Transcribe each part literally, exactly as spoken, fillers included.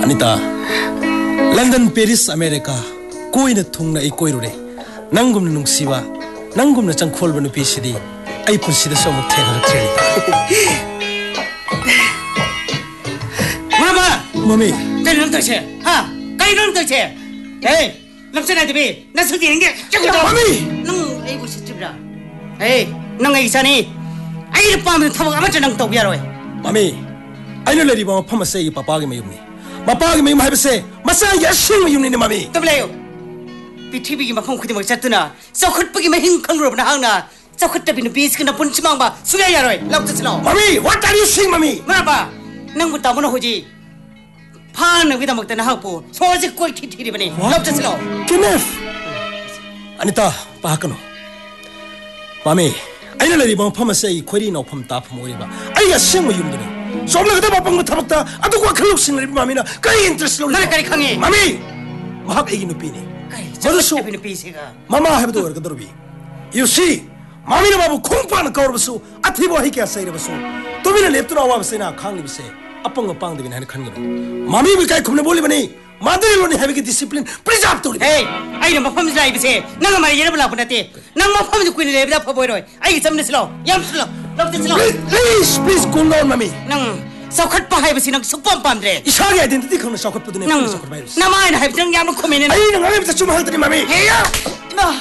아니다. 런던, 페리스, 아메리카 꼬이나 통나 이 꼬이로래. 낭금나 농시와 낭금나 짱콜바 누피시디 아이폰 시대 소목 태가가 트레이다. 뭐라마? 마미. 까이 런덕체. 하. 까이 런덕체. 에이, 람선아들이 나 서기는 게 저거다. 마미. 능 아이고 시집이라. 에이, 능 아이사니 아이를 빠면 타고 아마저 능 또비야로 해. 마미. 아이는 레디 봐 파마세 이 빠빠기 메용니. 마빠기 메용 하베세 마사 야싱 메용니 마미. 더블레요. 비티비기 막 콩쿠디 막 잤더나. 썩헛쁘기 막 힘캉으로나 하나. 썩헛더비는 비스크나 본치망바 수야야로 해. 랍스스로. 마미, what are you saying, 마미? 뭐라봐. 능부터 뭐나 호지. 파는 위다 먹다나 하고 소지 꼴 티티리버니. 랍스스로. 케네프. 아니다. 빠하거노. 마미. 아이는 레디 봐 파마세 이 퀘리 나오팜 따품 오리바. 아이가 싱 메용니. 소블라가 바빵 타박다 아두과 클럽싱을 마미나 까이 인트레스로 나를 까리 강해. 마미. 마학 애기 누피니. 저러쇼. 비는 비세가. 마마 해도 그렇게 들어비. You see, 마미는 바보 콩파는 거울버수 아티보 하이게 사이르버수. 도미는 랩트라 와버세나 강리비세. 아빵가 빵데빈 하는 칸거로. 마미 비까이 컴네 볼리버니. 마드릴로니 해비게 디시플린 프리잡 돌리. 에이, 아이는 뭐 펌스 라이브세. 나가 말이 예를 불라 보내대. 나뭐 펌스 꾸니 레비다 퍼보이로. 아이 점네슬로. 얌슬로. 럭데슬로. Please, please, cool down, 마미. 낭 사컷파 하이브시 낭 숙범 빰드레. 이상하게 아이덴티티 그런 사컷 부드네. 낭 나마이나 하이브시 낭 야무 코메네. 아이는 아이부터 좀 하더니 마미. 에야. 마.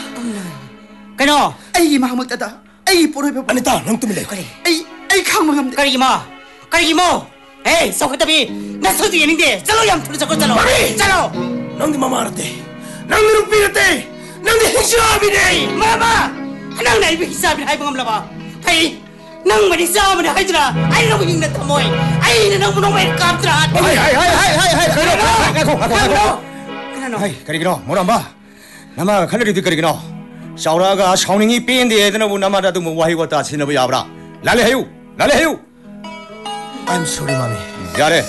그노. 아이 마음먹다다. 아이 보러벼. 아니다, 넌 때문에. 그래. 아이 아이 강망함. 가리기 마. 가리기 뭐. 에이, 사컷답이 나 서도 예는데. 잘로 얌투로 잡고 잘로. 마미. 잘로. 넌데 마마 알았대. 넌데 룩비랬대. 넌데 행시합이네. 마마. 낭 나이브 히사비 하이브 감라봐. 하이. 낭 말이 싸움을 하더라. 아이 너무 힘냈다 뭐이. 아이는 너무 너무 깝더라. 하이 하이 하이 하이 하이 하이 가리기노 가고 가고 가고 그러노. 하이 가리기노 뭐란바 나마 칼레리디 가리기노 샤우라가 샤우닝이 삐인데 애드나 보 나마라도 뭐 와이고 다 지나버 야브라 랄레 해요 랄레 해요 I'm sorry, 마미. 야래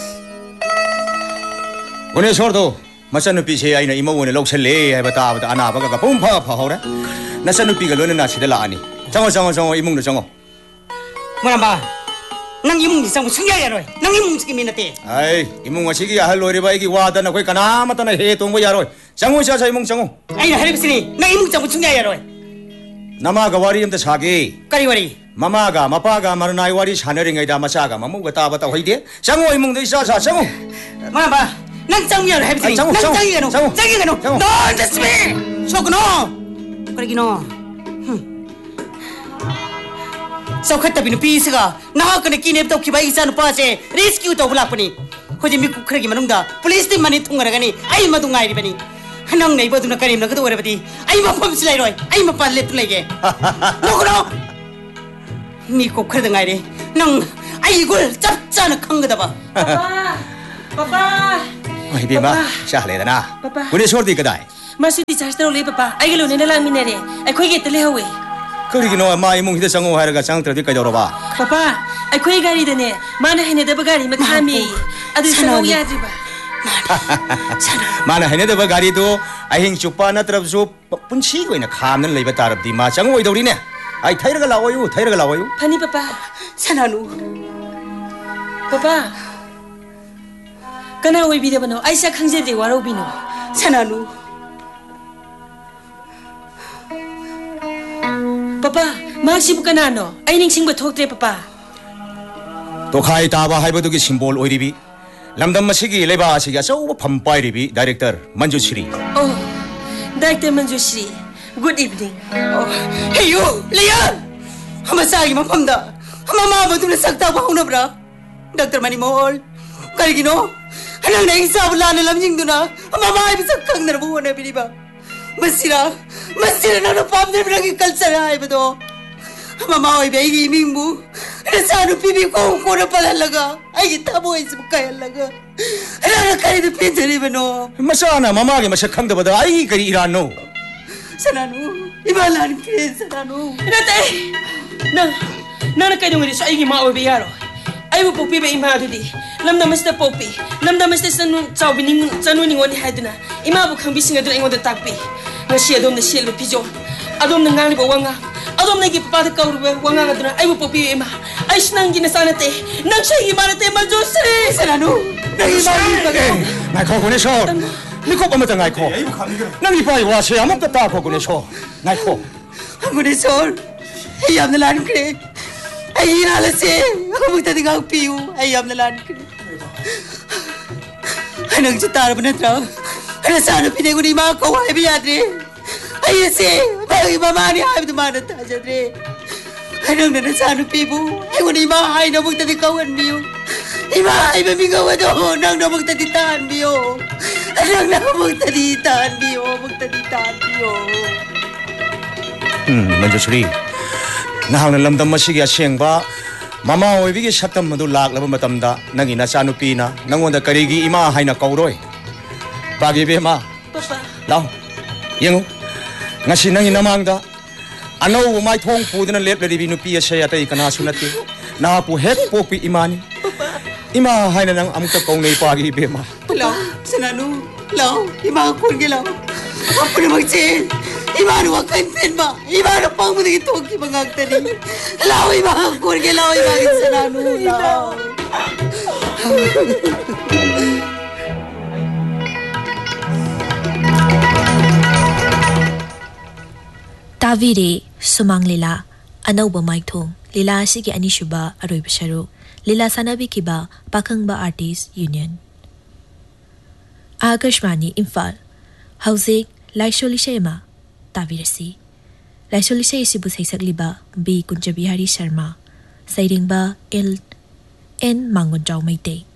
오늘 서도 마찬 비세 아이나 이모원에 록셀레 해봐 따보다 아나바가 봄파 파하오래 나찬 누피가 너는 나치들라 아니 정어 정어 정어 이몽도 정어 뭐란바. 낭 이몽 니상고 승야야로. 낭 이몽 지금 미나대. 아이 이몽아 시기야 할로리바 이기 와다나 거기 까나마다나 해동거 야로 장호샤자 이몽 장호 아이나 하리비스니 낭 이몽 장고 승야야로. 나마가 와리임다 사기 까리와리. 마마가 마빠가 마르나이 와리 샤너링에다 마사가 마무가 따바다 화이데 장호 이몽도 이사사 장호 뭐란바. 낭 장미야로 하리비스니. 낭 장이가노. 장이가노. 너 안됐으면 소그노. 그러기노. 사컷답이는 비스가 나하거나 끼냅도 기바 이사는 빠세 레스큐 또 불락보니 호지 미국 크레기 마능다 플레이스팀만이 통과라가니 아이 마동 아이리바니 한왕 네이버도나 까림나 그도 오래바디 아이 마 펌슬라이로이 아이 마 빨래 뚫레게 너그러 미국 크레등 아이리 낭 아이걸 짭짜는 강거다봐 빠빠. 빠빠. Oi bima shahleda Papa. Kuni sordi kadai 마수디 잘 들어올래 빠빠. 아이글로 내내랑 미네래. 아이 거기 들래 하we. Kurigino ma imong hida sango hairaga changtradi kaidoroba 빠빠. 아이 거기 가리더네. 마나 해내다바 가리 막하미. 아들 상호 야지바. Mana heneda ba gari do ahing chupa na trabsu punchi ko ina khamnan leiba tarabdi ma chango idori ne ai thairaga lawayu thairaga lawayu 파니 빠빠. 사나누 빠빠. 까나 왜 비대바노. 아이샤 강제리 와로비노. 사나누 빠빠. 마시부 까나노. 아이닝 싱바 톡트레 빠빠. to khai ta ba haibadugi symbol oiribi lamdam masigi leba asiga so phampai ribi director Manju Shri Oh, Director Manju Shri. Good evening. 어, 헤이요 리안 하마 싸기 맘밤다 하마 마마두나 싹다 바우나브라 닥터 마니 몰 까리기노 하나 내 인사불라는 람징두나 하마 마이비 싹강나라 부원에 비리바 마시라 마시라 나노 빰들비라기 깔사라 하이바도 하마 마오이 베이기 이밍부 나사누 비비 공고나 빨랄라가 아이기 타보이 스부카얄라가 하나 까리도 핀트리바노 masana mama ge masak khangda bada ai kari irano 사나누 이발란 그래 사나누 나때. 나 나나 까이동이 소 아이기 마오비 야로. 아이부 뽀삐 베 이마두디. 람다 마스터 뽀삐. 람다 마스터 산누 자우비닝 자누닝 원이 하드나. 이마부 강비싱아들 앵원데 딱비. ngasi adom na sielo pijo. Adom na ngali ba wanga. Adom na gi papada kauru ba wanga ngaduna. Ayu popi ema. Ay sinang ginasanate. Nang siya imanate Maljose. Sanano, nangimali ka ka. Ngay ko kunin so. Likop amat ngay ko. Nang ipay wasi amok kata ko kunin so. Ngay ko. Amo ni Sol. Ayam na lan kre. Ay hinalase. Amo tadi kang piu. Ayam na lan kre. Anong citar mo na traw? Ano sana pinay ko ni mga kawai biyadre? Ay si, bagi mama ni ay dumana ta jadre. Anong na sana pibu? Ay ko ni mga ay na magtadi kawan biyo. Ima ay mamigawa do nang na magtadi taan biyo. Anong na magtadi taan biyo, magtadi taan biyo. Hmm, Manjusri. Nahang nalamdam masigi asyengba. Mama oibigi satam madu laklaba matamda nang ina sanupi na nangonda karigi ima hay na kauroy. Bagi be ma. Papa. Lao. Yengo. Ngasi nang inamangda. Ano umay thong pudo na let leribi nupi asya tay kana sunati. Na pu hek popi imani. Ima hay na nang amta kong nei pagi be ma. Lao, sanano. Lao, ima kun gilaw. Apa na magsin? Ima no kanten ba? Ima no pang mo dito ki mangagtani. Lao ima kun gilaw ima sanano. Lao. Tavire Sumang Lila Anauba Maithong Lila Asigi Anishuba Aroy Basharu Lila Sanabi Kiba Pakangba Artists Union Akashvani Imphal Hauzik Laisholishaima Tavirasi Laisholishay Sibu Saisagliba B Kunjabihari Sharma Sairingba L N Mangonjaw Maite